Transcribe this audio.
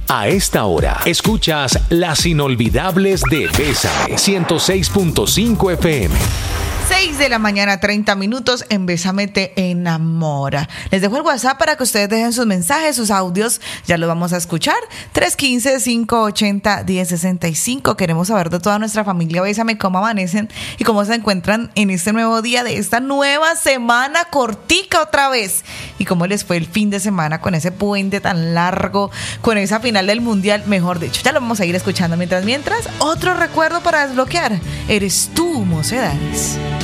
A esta hora, escuchas Las Inolvidables de Bésame, 106.5 FM. 6 de la mañana, 30 minutos, en Bésame te enamora. Les dejo el WhatsApp para que ustedes dejen sus mensajes, sus audios, ya los vamos a escuchar. 315-580-1065. Queremos saber de toda nuestra familia Bésame cómo amanecen y cómo se encuentran en este nuevo día de esta nueva semana cortica otra vez. Y cómo les fue el fin de semana con ese puente tan largo, con esa final del mundial, mejor dicho. Ya lo vamos a ir escuchando mientras, otro recuerdo para desbloquear. Eres tú, Mocedades.